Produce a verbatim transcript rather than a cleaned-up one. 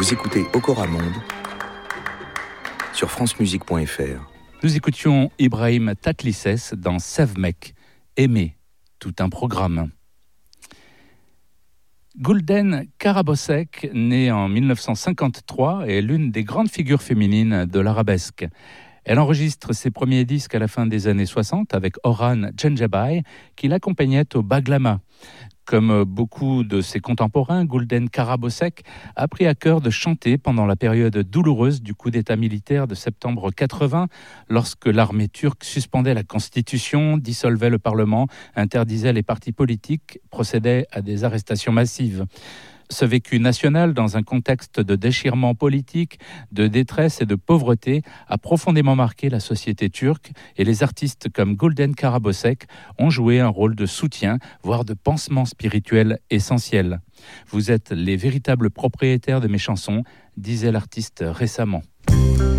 Vous écoutez Okora Monde sur francemusique point f r. Nous écoutions Ibrahim Tatlisses dans Sevmek, Aimer, tout un programme. Gulden Karabosek, née en dix-neuf cent cinquante-trois, est l'une des grandes figures féminines de l'arabesque. Elle enregistre ses premiers disques à la fin des années soixante avec Orhan Gencebay, qui l'accompagnait au Baglama. Comme beaucoup de ses contemporains, Gulden Karabosek a pris à cœur de chanter pendant la période douloureuse du coup d'État militaire de septembre quatre-vingts, lorsque l'armée turque suspendait la Constitution, dissolvait le Parlement, interdisait les partis politiques, procédait à des arrestations massives. Ce vécu national, dans un contexte de déchirement politique, de détresse et de pauvreté, a profondément marqué la société turque et les artistes comme Gulden Karabosek ont joué un rôle de soutien, voire de pansement spirituel essentiel. « Vous êtes les véritables propriétaires de mes chansons », disait l'artiste récemment.